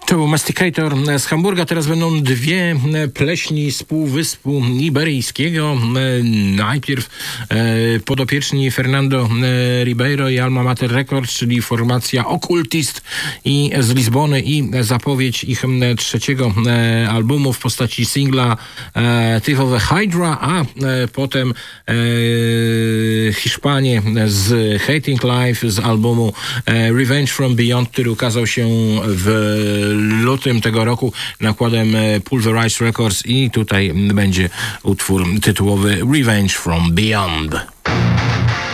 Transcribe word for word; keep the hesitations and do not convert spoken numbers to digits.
To był Masticator z Hamburga. Teraz będą dwie pleśni z Półwyspu Iberyjskiego. Najpierw podopieczni Fernando Ribeiro i Alma Mater Records, czyli formacja Okultist i z Lizbony, i zapowiedź ich trzeciego albumu w postaci singla Thief of the Hydra, a potem Hiszpanie z Hating Life z albumu Revenge from Beyond, który ukazał się w lutym tego roku nakładem Pulverized Records, i tutaj będzie utwór tytułowy Revenge from Beyond.